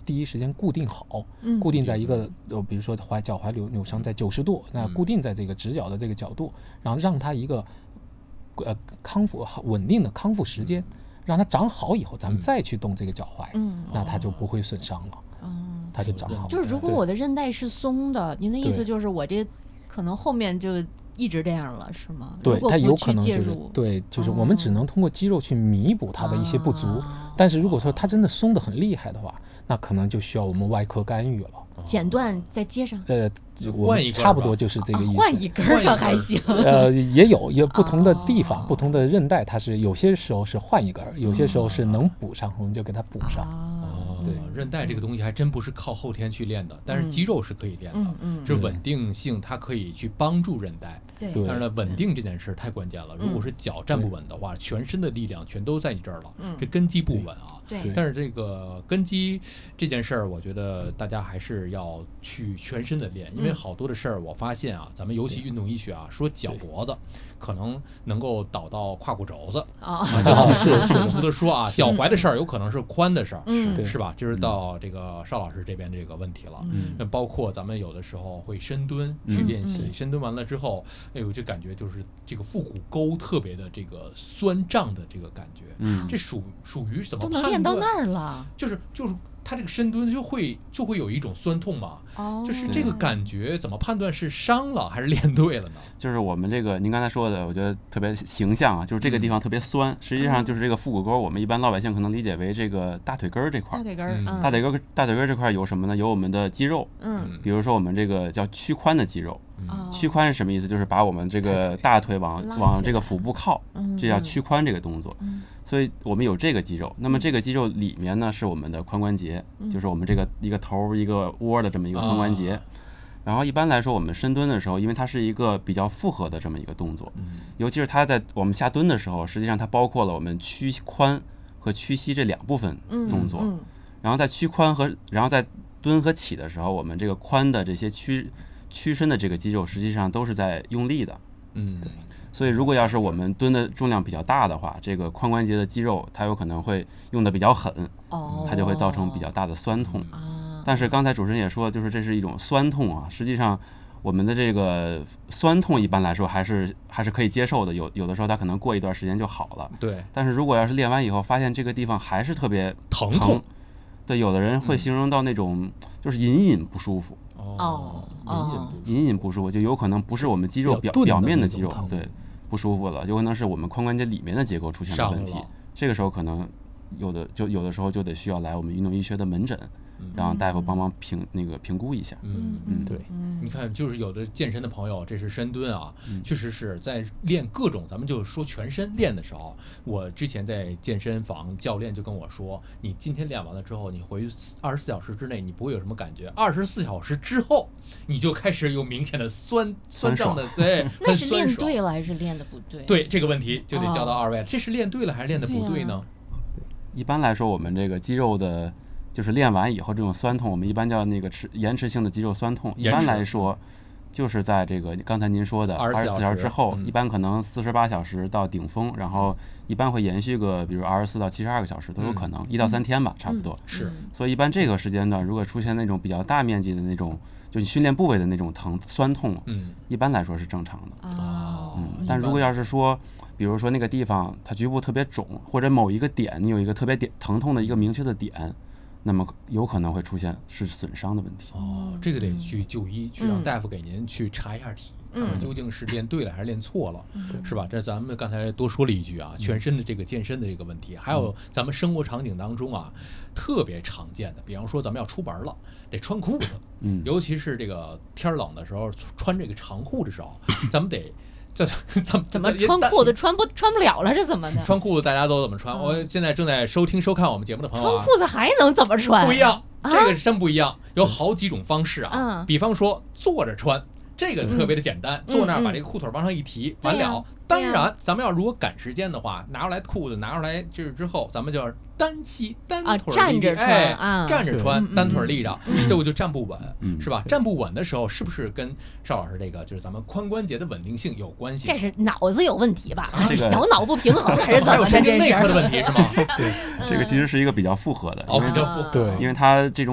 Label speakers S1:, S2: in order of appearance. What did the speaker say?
S1: 第一时间固定好，固定在一个比如说脚踝扭伤在90度，那固定在这个直角的这个角度，然后让它一个康复稳定的康复时间，让它长好以后，咱们再去动这个脚踝，那它就不会损伤了，它就长好了。
S2: 就是如果我的韧带是松的，您的意思就是我这可能后面就一直这样了，是吗？
S1: 对，它有可能
S2: 就是
S1: 对，就是我们只能通过肌肉去弥补它的一些不足，但是如果说它真的松得很厉害的话，那可能就需要我们外科干预了。
S2: 剪断再接上，
S1: 我们差不多就是这个意思。
S2: 换一根儿还行。
S1: 也有不同的地方，不同的韧带，它是有些时候是换一根，有些时候是能补上，我们就给它补上。
S3: 对，韧带这个东西还真不是靠后天去练的，但是肌肉是可以练的。这稳定性它可以去帮助韧带。
S2: 对，
S3: 但是呢，稳定这件事太关键了。如果是脚站不稳的话，全身的力量全都在你这儿了，这根基不稳啊。
S2: 对。
S3: 但是这个根基这件事儿，我觉得大家还是要去全身的练，因为好多的事儿，我发现啊，咱们尤其运动医学啊，说脚脖子可能能够导到胯骨轴子就是通俗的说啊，脚踝的事儿有可能是髋的事儿，是吧？就是到这个邵老师这边这个问题了。那包括咱们有的时候会深蹲去练习，深蹲完了之后，哎呦，就感觉就是这个腹股沟特别的这个酸胀的这个感觉，这属于怎么判断？
S2: 都能练到那儿了，
S3: 就是他这个深蹲就会有一种酸痛嘛，就是这个感觉怎么判断是伤了还是练对了呢？
S4: 就是我们这个您刚才说的，我觉得特别形象啊，就是这个地方特别酸，实际上就是这个腹股沟，我们一般老百姓可能理解为这个大腿根儿这块。大腿根儿这块有什么呢？有我们的肌肉，比如说我们这个叫屈髋的肌肉。屈髋是什么意思？就是把我们这个大腿往这个腹部靠，这叫屈髋这个动作。所以我们有这个肌肉，那么这个肌肉里面呢是我们的髋关节，就是我们这个一个头一个窝的这么一个髋关节。然后一般来说我们深蹲的时候，因为它是一个比较复合的这么一个动作，尤其是它在我们下蹲的时候，实际上它包括了我们屈髋和屈膝这两部分动作。然后在屈髋然后在蹲和起的时候，我们这个髋的这些屈伸的这个肌肉实际上都是在用力的。对。所以如果要是我们蹲的重量比较大的话，这个髋关节的肌肉它有可能会用的比较狠，它就会造成比较大的酸痛。但是刚才主持人也说，就是这是一种酸痛啊，实际上我们的这个酸痛一般来说还是可以接受的，有的时候它可能过一段时间就好了。
S3: 对。
S4: 但是如果要是练完以后发现这个地方还是特别
S3: 疼痛，
S4: 对，有的人会形容到那种就是隐隐不舒服。隐隐不舒服，就有可能不是我们肌肉表面的肌肉对不舒服了，有可能是我们髋关节里面的结构出现了问题。这个时候可能有的时候就得需要来我们运动医学的门诊，让大夫帮忙评估一下。
S3: 对，你看，就是有的健身的朋友，这是深蹲啊，确实是在练各种，咱们就是说全身练的时候，我之前在健身房教练就跟我说，你今天练完了之后，你回去24小时之内你不会有什么感觉，24小时之后你就开始有明显的酸胀的，对，
S2: 那是练对了还是练的不对？
S3: 对，这个问题就得教到二位，这是练对了还是练的不对呢？
S4: 一般来说，我们这个肌肉的。就是练完以后这种酸痛，我们一般叫那个延迟性的肌肉酸痛。一般来说，就是在这个刚才您说的24小时之后，一般可能48小时到顶峰，然后一般会延续个比如24到72个小时都有可能，1到3天吧，差不多。
S3: 是。
S4: 所以一般这个时间段，如果出现那种比较大面积的那种，就你训练部位的那种酸痛，一般来说是正常的。但如果要是说，比如说那个地方它局部特别肿，或者某一个点你有一个特别疼痛的一个明确的点。那么有可能会出现是损伤的问题。
S3: 这个得去就医，去让大夫给您去查一下体，看看究竟是练对了还是练错了，是吧？这咱们刚才多说了一句啊，全身的这个健身的这个问题，还有咱们生活场景当中啊，特别常见的，比方说咱们要出门了，得穿裤子，尤其是这个天冷的时候，穿这个长裤的时候，咱们得。
S2: 怎么穿裤子穿不了了？是怎么的？
S3: 穿裤子大家都怎么穿？我现在正在收看我们节目的朋友
S2: 穿裤子还能怎么穿？
S3: 不一样，这个是真不一样，有好几种方式啊。比方说坐着穿，这个特别的简单，坐那儿把这个裤腿往上一提，完了。当然，咱们要如果赶时间的话，拿出来裤子拿出来之后，咱们就要单腿
S2: 站着穿，
S3: 站着穿，单腿立着，这我就站不稳，是吧？站不稳的时候，是不是跟邵老师这个就是咱们髋关节的稳定性有关系？
S2: 这是脑子有问题吧？还是小脑不平衡，还是怎么的？
S3: 神经内科的问题是吗？
S4: 对，这个其实是一个比较复合的，
S3: 比较复合，
S4: 对，因为它这种